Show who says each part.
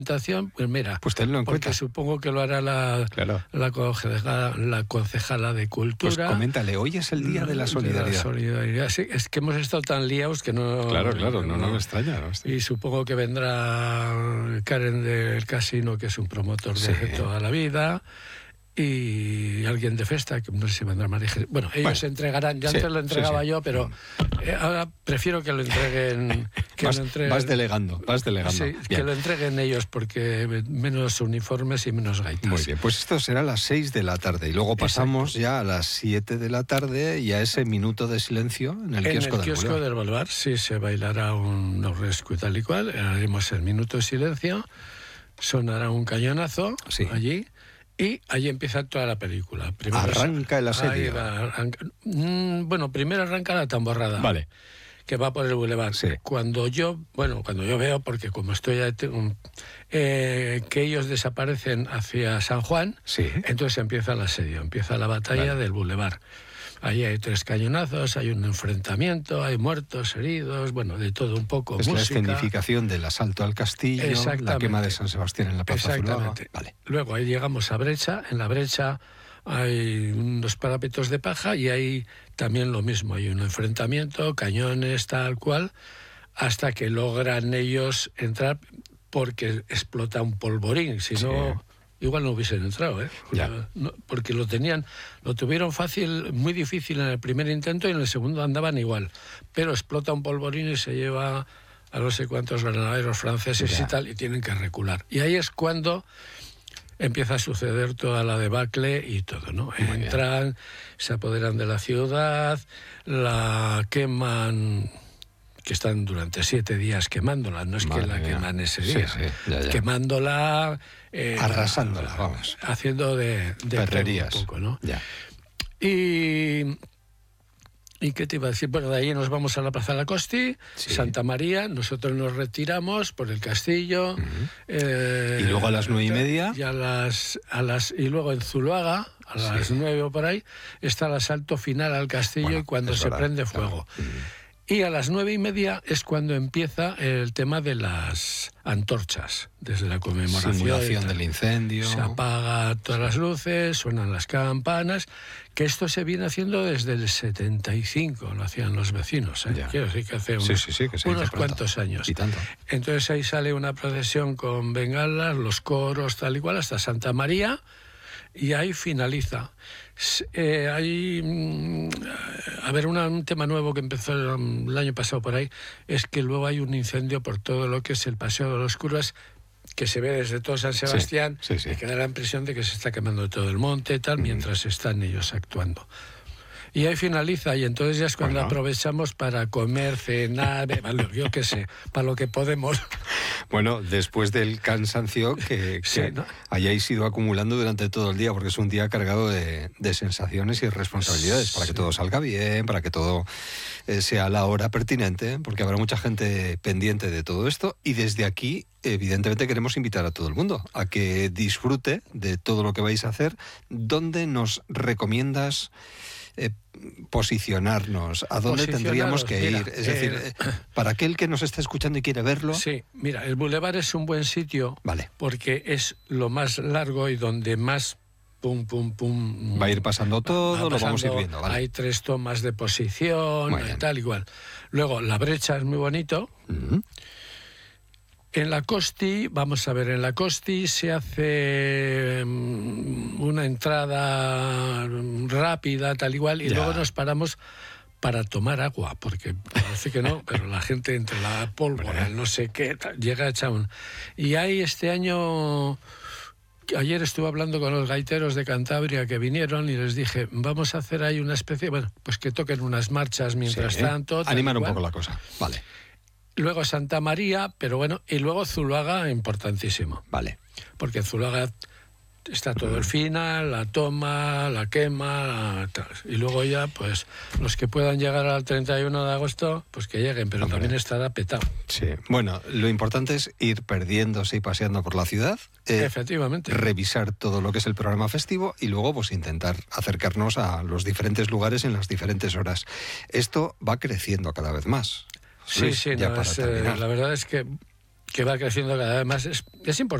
Speaker 1: Pues mira,
Speaker 2: pues tenlo en
Speaker 1: porque
Speaker 2: cuenta.
Speaker 1: supongo que lo hará la concejala de Cultura.
Speaker 2: Pues coméntale, hoy es el Día de la Solidaridad.
Speaker 1: Sí, es que hemos estado tan liados que no...
Speaker 2: Claro, no me extraña. ¿No?
Speaker 1: Y supongo que vendrá Karen del Casino, que es un promotor de toda la vida, y alguien de Festa, que no sé si vendrá María Jesús. Bueno, ellos entregarán, ya antes lo entregaba yo, pero ahora prefiero que lo entreguen...
Speaker 2: Vas delegando.
Speaker 1: Sí, que lo entreguen ellos, porque menos uniformes y menos gaitas.
Speaker 2: Muy bien, pues esto será a las 6 de la tarde, y luego pasamos ya a las 7 de la tarde y a ese minuto de silencio en el kiosco
Speaker 1: del Boulevard. Sí, se bailará un orresco y tal y cual, haremos el minuto de silencio, sonará un cañonazo allí, y allí empieza toda la película. Primero
Speaker 2: arranca el asedio.
Speaker 1: Bueno, primero arranca la tamborrada.
Speaker 2: Vale.
Speaker 1: Que va por el Boulevard.
Speaker 2: Sí.
Speaker 1: Cuando yo veo, porque como estoy que ellos desaparecen hacia San Juan, entonces empieza el asedio, empieza la batalla del Boulevard. Ahí hay 3 cañonazos, hay un enfrentamiento, hay muertos, heridos, bueno, de todo un poco.
Speaker 2: Es
Speaker 1: música.
Speaker 2: La escenificación del asalto al castillo, la quema de San Sebastián en la Plaza Zuluaga. Vale.
Speaker 1: Luego ahí llegamos a Brecha, en la Brecha hay unos parapetos de paja y hay también lo mismo, hay un enfrentamiento, cañones, tal cual, hasta que logran ellos entrar porque explota un polvorín, si no... Igual no hubiesen entrado, porque lo tuvieron fácil, muy difícil en el primer intento, y en el segundo andaban igual. Pero explota un polvorín y se lleva a no sé cuántos granaderos franceses y tal, y tienen que recular. Y ahí es cuando empieza a suceder toda la debacle y todo, ¿no? Entran, se apoderan de la ciudad, la queman... que están durante 7 días quemándola, no es que la queman ese día, quemándola,
Speaker 2: arrasándola, vamos,
Speaker 1: haciendo de
Speaker 2: perrerías,
Speaker 1: un poco, ¿no?
Speaker 2: Ya.
Speaker 1: ¿Y qué te iba a decir? Bueno, de ahí nos vamos a la Plaza de la Costi, Santa María, nosotros nos retiramos por el castillo.
Speaker 2: Y luego a las 9:30.
Speaker 1: Y luego en Zuluaga, a las 9 o por ahí, está el asalto final al castillo, y cuando se prende fuego. Y a las 9:30 es cuando empieza el tema de las antorchas, desde la conmemoración.
Speaker 2: Simulación del incendio.
Speaker 1: Se apagan todas las luces, suenan las campanas, que esto se viene haciendo desde el 75, lo hacían los vecinos. Quiero decir que hace unos cuantos años.
Speaker 2: Y tanto.
Speaker 1: Entonces ahí sale una procesión con bengalas, los coros, tal y cual, hasta Santa María, y ahí finaliza. Un tema nuevo que empezó el año pasado por ahí, es que luego hay un incendio por todo lo que es el Paseo de los Curas, que se ve desde todo San Sebastián, y que da la impresión de que se está quemando todo el monte, tal, mientras están ellos actuando. Y ahí finaliza, y entonces ya es cuando aprovechamos para comer, cenar, yo qué sé, para lo que podemos.
Speaker 2: Bueno, después del cansancio que hayáis ido acumulando durante todo el día, porque es un día cargado de sensaciones y responsabilidades, para que todo salga bien, para que todo sea a la hora pertinente, porque habrá mucha gente pendiente de todo esto, y desde aquí, evidentemente, queremos invitar a todo el mundo a que disfrute de todo lo que vais a hacer. ¿Dónde nos recomiendas posicionarnos? ¿A dónde tendríamos que ir? Es decir, para aquel que nos está escuchando y quiere verlo.
Speaker 1: Sí, mira, el Boulevard es un buen sitio, porque es lo más largo y donde más pum, pum, pum...
Speaker 2: Va a ir pasando todo, lo vamos a ir viendo.
Speaker 1: Hay 3 tomas de posición, tal igual. Luego, la Brecha es muy bonito. En la Costi, vamos a ver, en la Costi se hace una entrada rápida, tal igual, y luego nos paramos para tomar agua, porque parece que no, pero la gente entre la pólvora, no sé qué, llega hecha un... Y hay este año... Ayer estuve hablando con los gaiteros de Cantabria que vinieron y les dije, vamos a hacer ahí una especie, pues que toquen unas marchas mientras tanto.
Speaker 2: Animar un poco la cosa, vale.
Speaker 1: Luego Santa María, pero bueno, y luego Zuluaga, importantísimo.
Speaker 2: Vale.
Speaker 1: Porque en Zuluaga está todo el final, la toma, la quema, tal. Y luego ya, pues, los que puedan llegar al 31 de agosto, pues que lleguen, pero también estará petado.
Speaker 2: Sí, bueno, lo importante es ir perdiéndose y paseando por la ciudad.
Speaker 1: Efectivamente.
Speaker 2: Revisar todo lo que es el programa festivo y luego, pues, intentar acercarnos a los diferentes lugares en las diferentes horas. Esto va creciendo cada vez más.
Speaker 1: Sí, la verdad es que que va creciendo cada vez más. Es importante.